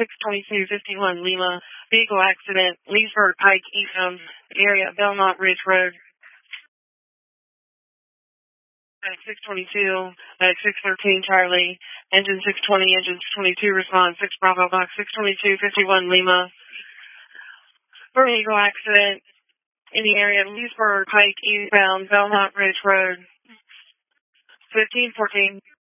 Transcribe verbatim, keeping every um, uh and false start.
six twenty-two fifty-one Lima. Vehicle accident, Leesburg Pike, eastbound area, Belmont Ridge Road. six twenty-two, six thirteen Charlie, engine six twenty, engine six twenty-two, response, six Bravo Box, six twenty-two fifty-one Lima. For vehicle accident in the area of Leesburg Pike, eastbound, Belmont Ridge Road. fifteen fourteen.